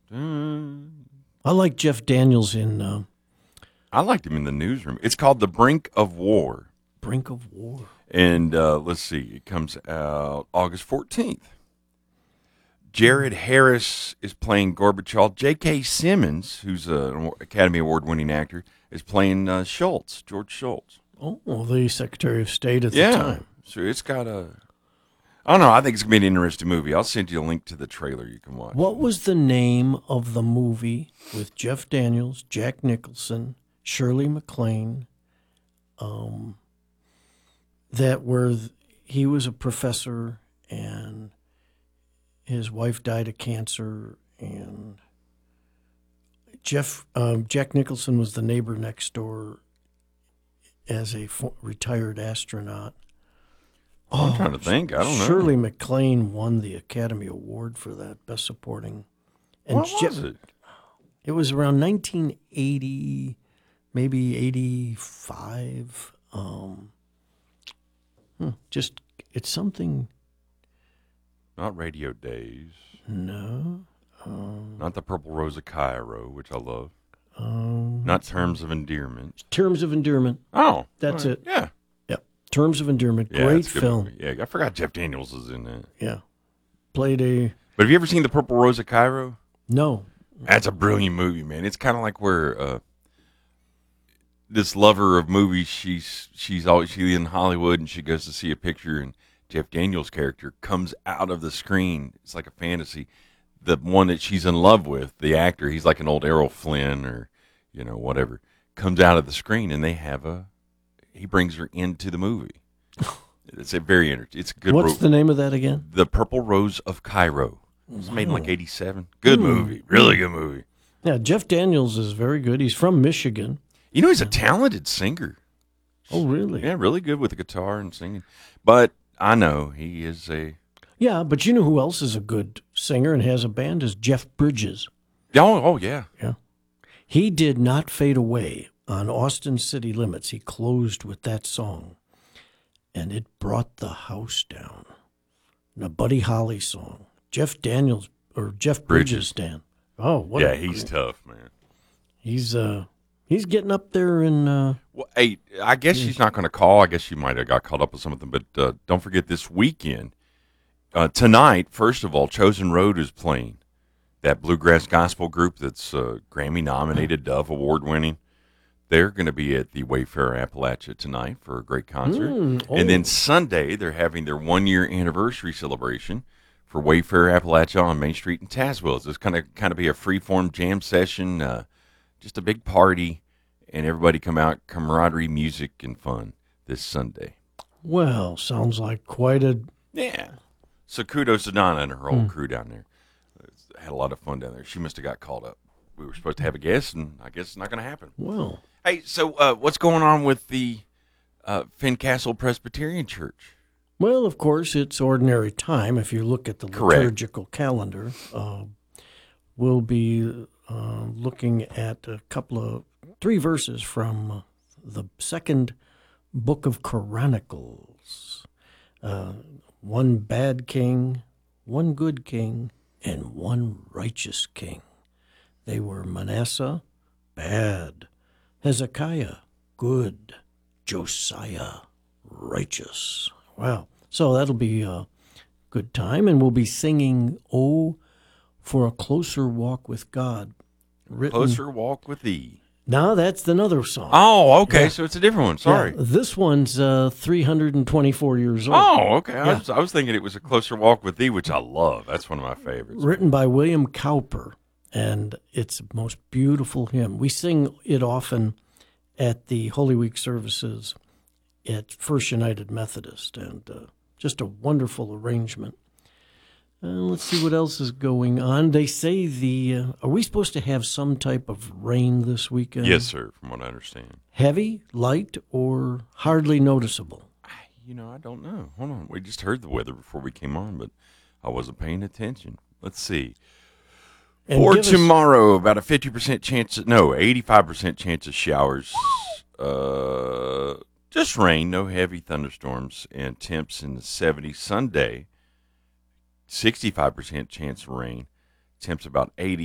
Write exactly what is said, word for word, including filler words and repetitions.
dun. I like Jeff Daniels in uh, I liked him in the newsroom. It's called The Brink of War. Brink of War. And uh, let's see, it comes out August fourteenth. Jared Harris is playing Gorbachev. J K. Simmons, who's an Academy Award-winning actor, is playing uh, Schultz, George Schultz. Oh, well, the Secretary of State at yeah. the time. So it's got a... I don't know. I think it's going to be an interesting movie. I'll send you a link to the trailer you can watch. What was the name of the movie with Jeff Daniels, Jack Nicholson, Shirley MacLaine, um, that where he was a professor and his wife died of cancer, and Jeff um, Jack Nicholson was the neighbor next door as a fo- retired astronaut. Oh, I'm trying to think. I don't know. Shirley MacLaine won the Academy Award for that, Best Supporting. And what was it? It was around nineteen eighty, maybe eighty-five. Um, hmm, just, it's something. Not Radio Days. No. Um, Not The Purple Rose of Cairo, which I love. Um, Not Terms of Endearment. Terms of Endearment. Oh. That's right. it. Yeah. Yep. Terms of Endearment. Yeah, Great it's a good film. movie. Yeah, I forgot Jeff Daniels is in that. Yeah. Played a. But have you ever seen The Purple Rose of Cairo? No. That's a brilliant movie, man. It's kind of like where uh, this lover of movies, she's she's always she's in Hollywood and she goes to see a picture, and Jeff Daniels' character comes out of the screen. It's like a fantasy. The one that she's in love with, the actor, he's like an old Errol Flynn or you know whatever, comes out of the screen, and they have a. He brings her into the movie. It's a very interesting. It's a good. What's ro- the name of that again? The Purple Rose of Cairo. It was made in like eighty-seven. Good movie. Really good movie. Yeah, Jeff Daniels is very good. He's from Michigan. You know, he's a talented singer. Oh, really? Yeah, really good with the guitar and singing. But I know he is a... Yeah, but you know who else is a good singer and has a band is Jeff Bridges. Oh, oh yeah. Yeah. He did not fade away on Austin City Limits. He closed with that song, and it brought the house down. And a Buddy Holly song. Jeff Daniels, or Jeff Bridges, Bridges. Dan. Oh, what Yeah, a he's great- tough, man. He's, uh, he's getting up there in... Uh, Well, hey, I guess she's not going to call. I guess she might have got caught up with something. But uh, don't forget this weekend, uh, tonight, first of all, Chosen Road is playing. That bluegrass gospel group that's uh, Grammy-nominated, Dove Award-winning. They're going to be at the Wayfarer Appalachia tonight for a great concert. Mm, oh. And then Sunday, they're having their one-year anniversary celebration for Wayfarer Appalachia on Main Street in Tazewell. So it's kind of kind of be a free-form jam session, uh, just a big party, and everybody come out, camaraderie, music, and fun this Sunday. well, sounds like quite a... Yeah. So kudos to Donna and her whole crew down there. Had a lot of fun down there. She must have got called up. We were supposed to have a guest, and I guess it's not going to happen. Well, Hey, so uh, what's going on with the uh, Fincastle Presbyterian Church? well, of course, it's ordinary time. If you look at the Correct. liturgical calendar, uh, we'll be uh, looking at a couple of, three verses from uh, the second book of Chronicles. Uh, one bad king, one good king, and one righteous king. They were Manasseh, bad, Hezekiah, good, Josiah, righteous. Wow. So that'll be a good time, and we'll be singing, Oh, for a Closer Walk with God. Written, Closer Walk with Thee. No, that's another song. Oh, okay. Yeah. So it's a different one. Sorry. Yeah, this one's uh, three hundred twenty-four years old. Oh, okay. I, Yeah. was, I was thinking it was a Closer Walk with Thee, which I love. That's one of my favorites. Written by William Cowper, and it's the most beautiful hymn. We sing it often at the Holy Week services at First United Methodist, and uh, just a wonderful arrangement. Uh, let's see what else is going on. They say the, uh, are we supposed to have some type of rain this weekend? Yes, sir, from what I understand. Heavy, light, or hardly noticeable? You know, I don't know. Hold on. We just heard the weather before we came on, but I wasn't paying attention. Let's see. And For give us- tomorrow, about a fifty percent chance, no, eighty-five percent chance of showers. Uh, just rain, no heavy thunderstorms, and temps in the seventies. Sunday, sixty-five percent chance of rain. Temps about eighty.